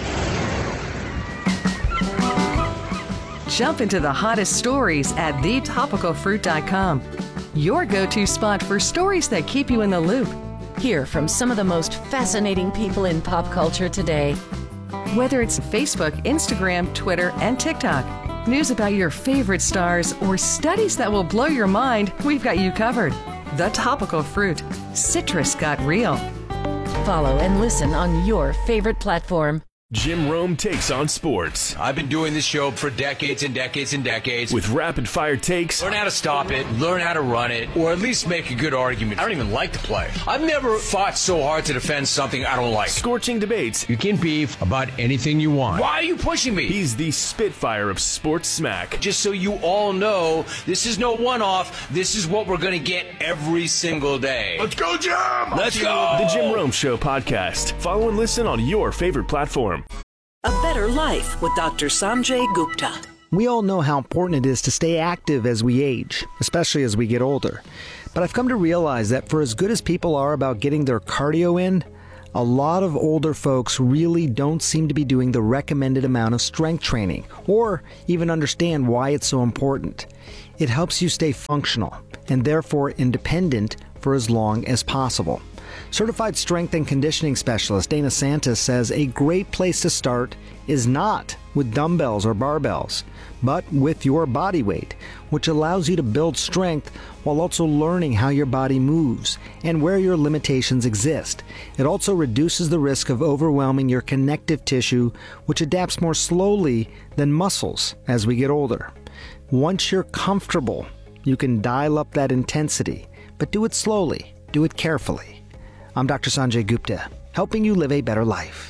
Jump into the hottest stories at the topical fruit dot com. Your go-to spot for stories that keep you in the loop. Hear from some of the most fascinating people in pop culture today. Whether it's Facebook, Instagram, Twitter, and TikTok, news about your favorite stars, or studies that will blow your mind, we've got you covered. The Topical Fruit. Citrus got real. Follow and listen on your favorite platform. Jim Rome takes on sports. I've been doing this show for decades and decades and decades. With rapid-fire takes. Learn how to stop it, learn how to run it, or at least make a good argument. I don't even like to play. I've never fought so hard to defend something I don't like. Scorching debates. You can beef about anything you want. Why are you pushing me? He's the Spitfire of sports smack. Just so you all know, this is no one-off. This is what we're going to get every single day. Let's go, Jim! Let's go! The Jim Rome Show podcast. Follow and listen on your favorite platform. A Better Life with Doctor Sanjay Gupta. We all know how important it is to stay active as we age, especially as we get older. But I've come to realize that for as good as people are about getting their cardio in, a lot of older folks really don't seem to be doing the recommended amount of strength training, or even understand why it's so important. It helps you stay functional, and therefore independent for as long as possible. Certified strength and conditioning specialist Dana Santis says a great place to start is not with dumbbells or barbells, but with your body weight, which allows you to build strength while also learning how your body moves and where your limitations exist. It also reduces the risk of overwhelming your connective tissue, which adapts more slowly than muscles as we get older. Once you're comfortable, you can dial up that intensity, but do it slowly, do it carefully. I'm Doctor Sanjay Gupta, helping you live a better life.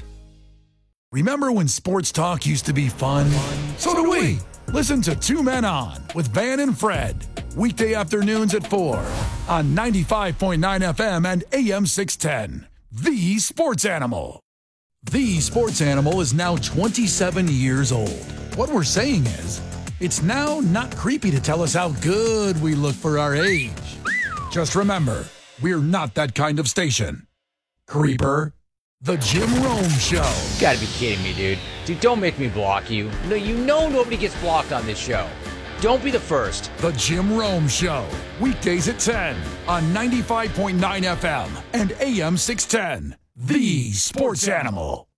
Remember when sports talk used to be fun? So do we. Listen to Two Men On with Van and Fred. Weekday afternoons at four on ninety-five point nine F M and A M six ten. The Sports Animal. The Sports Animal is now twenty-seven years old. What we're saying is, it's now not creepy to tell us how good we look for our age. Just remember, we're not that kind of station. Creeper. The Jim Rome Show. You gotta be kidding me, dude. Dude, don't make me block you. No, you know nobody gets blocked on this show. Don't be the first. The Jim Rome Show. Weekdays at ten on ninety-five point nine F M and A M six ten. The Sports Animal.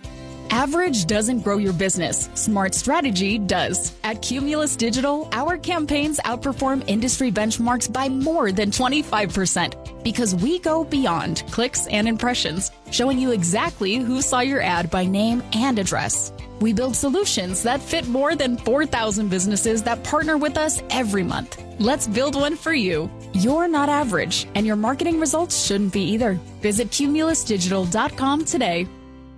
Average doesn't grow your business. Smart strategy does. At Cumulus Digital, our campaigns outperform industry benchmarks by more than twenty-five percent because we go beyond clicks and impressions, showing you exactly who saw your ad by name and address. We build solutions that fit more than four thousand businesses that partner with us every month. Let's build one for you. You're not average, and your marketing results shouldn't be either. Visit cumulus digital dot com today.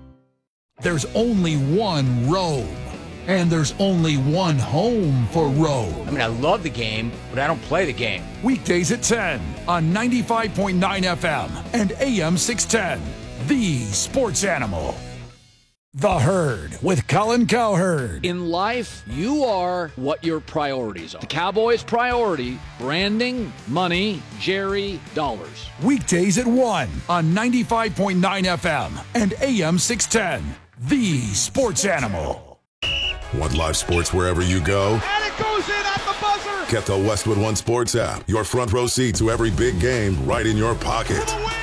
There's only one Rome, and there's only one home for Rome. I mean, I love the game, but I don't play the game. Weekdays at ten on ninety-five point nine F M and A M six ten. The Sports Animal. The Herd with Colin Cowherd. In life, you are what your priorities are. The Cowboys' priority, branding, money, Jerry, dollars. Weekdays at one on ninety-five point nine F M and A M six ten. The Sports Animal. Want live sports wherever you go? And it goes in at the buzzer! Get the Westwood One Sports app. Your front row seat to every big game right in your pocket.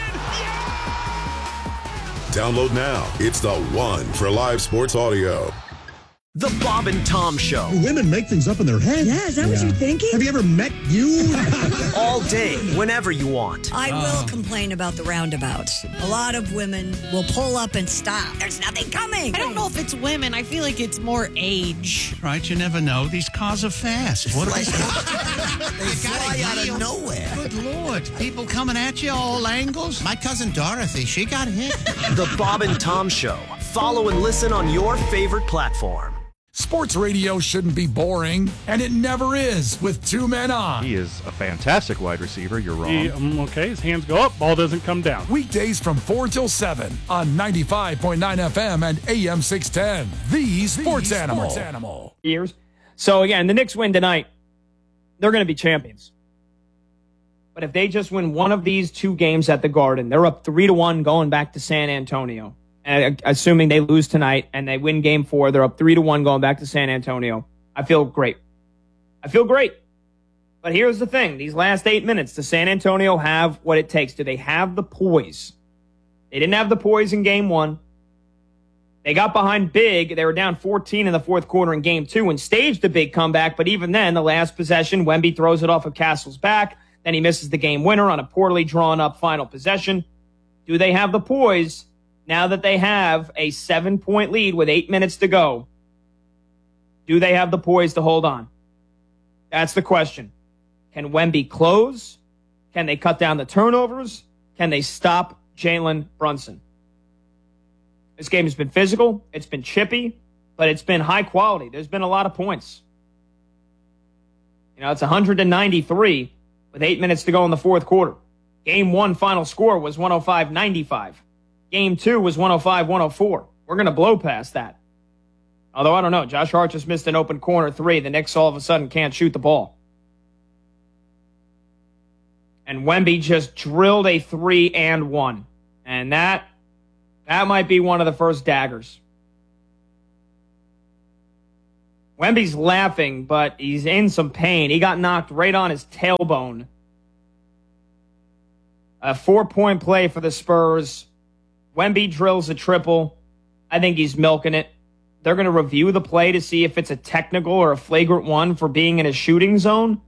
Download now. It's the one for live sports audio. The Bob and Tom Show. Do women make things up in their head? Yeah, is that yeah. what you're thinking? Have you ever met you? All day, whenever you want. I uh. will complain about the roundabouts. A lot of women will pull up and stop. There's nothing coming. I don't know if it's women. I feel like it's more age. Right, you never know. These cars are fast. What are they? They fly out of nowhere. Good Lord. People coming at you all angles. My cousin Dorothy, she got hit. The Bob and Tom Show. Follow and listen on your favorite platform. Sports radio shouldn't be boring, and it never is with Two Men On. He is a fantastic wide receiver. You're wrong. He, um, okay, his hands go up, ball doesn't come down. Weekdays from four till seven on ninety-five point nine F M and A M six ten. The Sports the Animal. Sports Animal. Years. So, again, the Knicks win tonight. They're going to be champions. But if they just win one of these two games at the Garden, they're up three to one going back to San Antonio. And assuming they lose tonight and they win game four, they're up three to one going back to San Antonio. I feel great. I feel great. But here's the thing. These last eight minutes, does San Antonio have what it takes? Do they have the poise? They didn't have the poise in game one. They got behind big. They were down fourteen in the fourth quarter in game two and staged a big comeback. But even then, the last possession, Wemby throws it off of Castle's back. Then he misses the game winner on a poorly drawn up final possession. Do they have the poise now that they have a seven-point lead with eight minutes to go, do they have the poise to hold on? That's the question. Can Wemby close? Can they cut down the turnovers? Can they stop Jalen Brunson? This game has been physical. It's been chippy, but it's been high quality. There's been a lot of points. You know, it's one ninety-three with eight minutes to go in the fourth quarter. Game one final score was one oh five ninety-five. Game two was one oh five one oh four. We're going to blow past that. Although, I don't know. Josh Hart just missed an open corner three. The Knicks all of a sudden can't shoot the ball. And Wemby just drilled a three and one. And that, that might be one of the first daggers. Wemby's laughing, but he's in some pain. He got knocked right on his tailbone. A four-point play for the Spurs. Wemby drills a triple. I think he's milking it. They're going to review the play to see if it's a technical or a flagrant one for being in a shooting zone.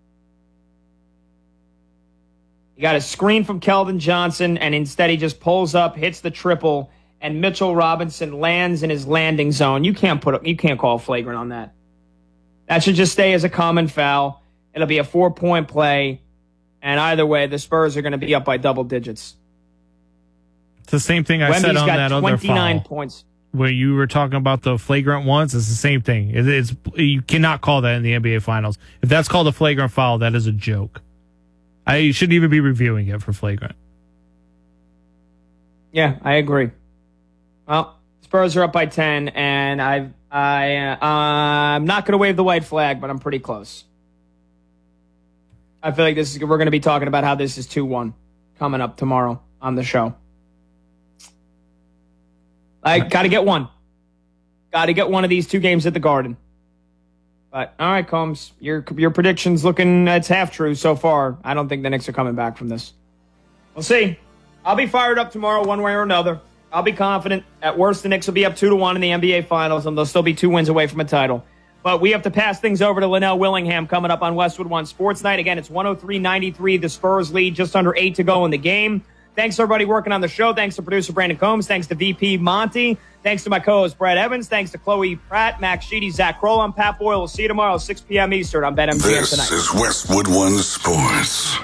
He got a screen from Keldon Johnson, and instead he just pulls up, hits the triple, and Mitchell Robinson lands in his landing zone. You can't put you can't call flagrant on that. That should just stay as a common foul. It'll be a four-point play, and either way, the Spurs are going to be up by double digits. It's the same thing I Wemby's said on got that other twenty-nine foul. points. Where you were talking about the flagrant ones, it's the same thing. It, it's you cannot call that in the N B A Finals. If that's called a flagrant foul, that is a joke. I shouldn't even be reviewing it for flagrant. Yeah, I agree. Well, Spurs are up by ten, and I, I, uh, I'm not going to wave the white flag, but I'm pretty close. I feel like this is we're going to be talking about how this is two one coming up tomorrow on the show. I got to get one. Got to get one of these two games at the Garden. But, all right, Combs, your your prediction's looking, it's half true so far. I don't think the Knicks are coming back from this. We'll see. I'll be fired up tomorrow one way or another. I'll be confident. At worst, the Knicks will be up two to one in the N B A Finals, and they'll still be two wins away from a title. But we have to pass things over to Linnell Willingham coming up on Westwood One Sports Night. Again, it's one oh three ninety-three. The Spurs lead just under eight to go in the game. Thanks to everybody working on the show. Thanks to producer Brandon Combs. Thanks to V P Monty. Thanks to my co-host Brad Evans. Thanks to Chloe Pratt, Max Sheedy, Zach Kroll. I'm Pat Boyle. We'll see you tomorrow, six p.m. Eastern on BetMGM This tonight. is Westwood One Sports.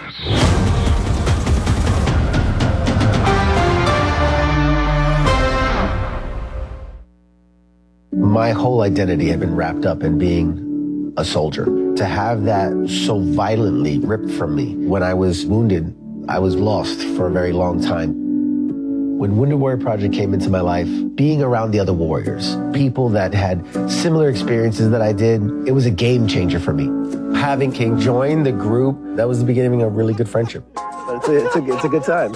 My whole identity had been wrapped up in being a soldier. To have that so violently ripped from me when I was wounded, I was lost for a very long time. When Wounded Warrior Project came into my life, being around the other warriors, people that had similar experiences that I did, it was a game changer for me. Having King join the group, that was the beginning of a really good friendship. But it's a, it's a, it's a good time.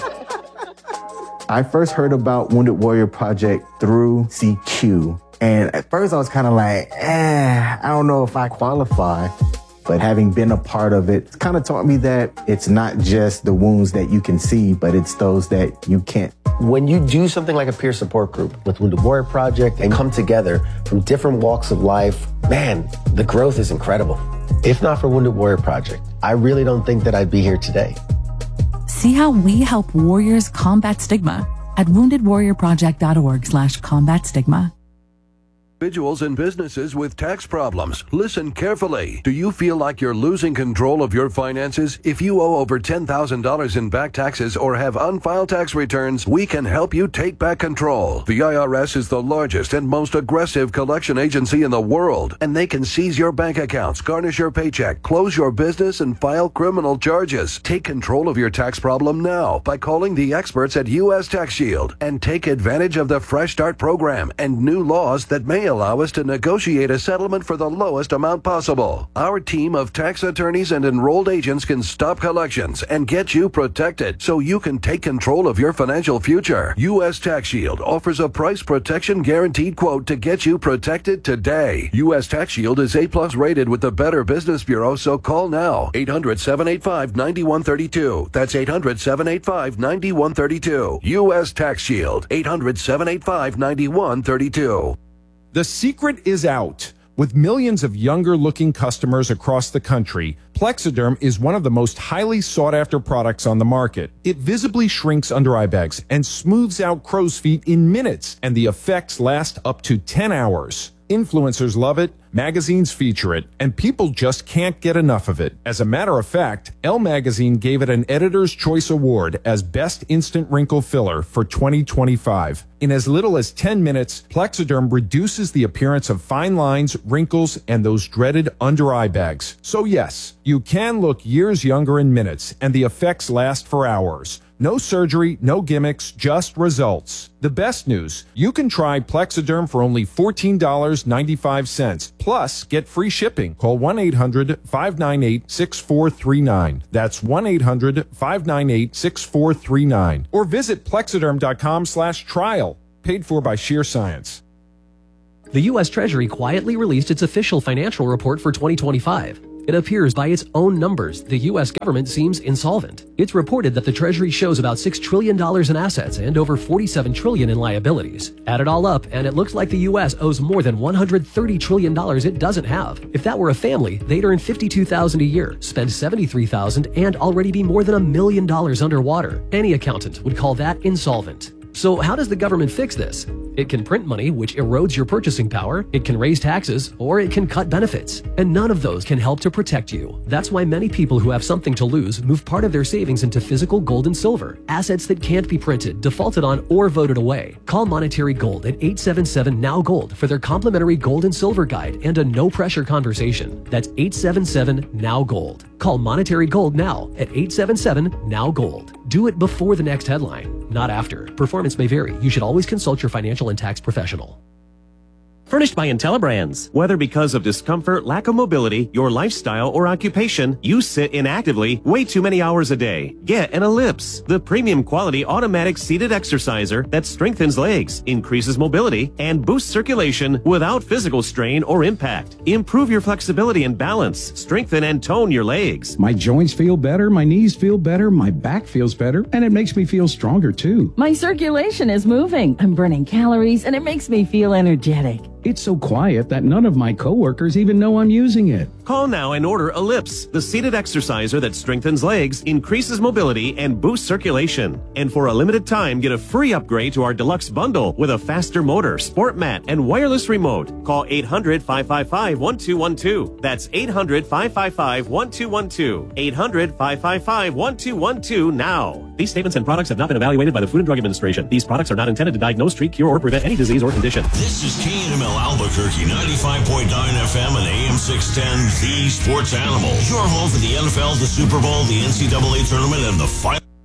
I first heard about Wounded Warrior Project through C Q. And at first I was kind of like, eh, I don't know if I qualify. But having been a part of it, it's kind of taught me that it's not just the wounds that you can see, but it's those that you can't. When you do something like a peer support group with Wounded Warrior Project and come together from different walks of life, man, the growth is incredible. If not for Wounded Warrior Project, I really don't think that I'd be here today. See how we help warriors combat stigma at wounded warrior project dot org slash combat stigma. Individuals and businesses with tax problems. Listen carefully. Do you feel like you're losing control of your finances? If you owe over ten thousand dollars in back taxes or have unfiled tax returns, we can help you take back control. The I R S is the largest and most aggressive collection agency in the world, and they can seize your bank accounts, garnish your paycheck, close your business, and file criminal charges. Take control of your tax problem now by calling the experts at U S Tax Shield and take advantage of the Fresh Start program and new laws that may allow us to negotiate a settlement for the lowest amount possible. Our team of tax attorneys and enrolled agents can stop collections and get you protected so you can take control of your financial future. U S Tax Shield offers a price protection guaranteed quote to get you protected today. U S Tax Shield is A plus rated with the Better Business Bureau, so call now. eight hundred, seven eight five, nine one three two. That's eight hundred, seven eight five, nine one three two. U S Tax Shield. eight hundred, seven eight five, nine one three two. The secret is out. With millions of younger-looking customers across the country, Plexiderm is one of the most highly sought-after products on the market. It visibly shrinks under eye bags and smooths out crow's feet in minutes, and the effects last up to ten hours. Influencers love it, magazines feature it, and people just can't get enough of it. As a matter of fact, Elle Magazine gave it an Editor's Choice Award as Best Instant Wrinkle Filler for twenty twenty-five. In as little as ten minutes, Plexiderm reduces the appearance of fine lines, wrinkles, and those dreaded under-eye bags. So yes, you can look years younger in minutes, and the effects last for hours. No surgery, no gimmicks, just results. The best news, you can try Plexiderm for only fourteen dollars and ninety-five cents, plus get free shipping. Call one eight hundred, five nine eight, six four three nine. That's one eight hundred, five nine eight, six four three nine. Or visit plexiderm.com slash trial. Paid for by Sheer Science. The U S Treasury quietly released its official financial report for twenty twenty-five. It appears by its own numbers, the U S government seems insolvent. It's reported that the Treasury shows about six trillion dollars in assets and over forty-seven trillion dollars in liabilities. Add it all up, and it looks like the U S owes more than one hundred thirty trillion dollars it doesn't have. If that were a family, they'd earn fifty-two thousand dollars a year, spend seventy-three thousand dollars, and already be more than a million dollars underwater. Any accountant would call that insolvent. So how does the government fix this? It can print money, which erodes your purchasing power, it can raise taxes, or it can cut benefits. And none of those can help to protect you. That's why many people who have something to lose move part of their savings into physical gold and silver, assets that can't be printed, defaulted on, or voted away. Call Monetary Gold at eight seven seven, N O W Gold for their complimentary gold and silver guide and a no-pressure conversation. That's eight seven seven, N O W Gold. Call Monetary Gold now at eight seven seven, N O W Gold. Do it before the next headline, not after. Performance may vary. You should always consult your financial and tax professional. Furnished by IntelliBrands. Whether because of discomfort, lack of mobility, your lifestyle, or occupation, you sit inactively way too many hours a day. Get an Ellipse, the premium quality automatic seated exerciser that strengthens legs, increases mobility, and boosts circulation without physical strain or impact. Improve your flexibility and balance, strengthen and tone your legs. My joints feel better, my knees feel better, my back feels better, and it makes me feel stronger too. My circulation is moving, I'm burning calories, and it makes me feel energetic. It's so quiet that none of my coworkers even know I'm using it. Call now and order Ellipse, the seated exerciser that strengthens legs, increases mobility, and boosts circulation. And for a limited time, get a free upgrade to our deluxe bundle with a faster motor, sport mat, and wireless remote. Call eight hundred, five five five, one two one two. That's eight hundred, five five five, one two one two. eight hundred, five five five, one two one two now. These statements and products have not been evaluated by the Food and Drug Administration. These products are not intended to diagnose, treat, cure, or prevent any disease or condition. This is K N M L Albuquerque, ninety-five point nine F M and A M six ten, the Sports Animal. Your home for the N F L, the Super Bowl, the N C double A tournament, and the final.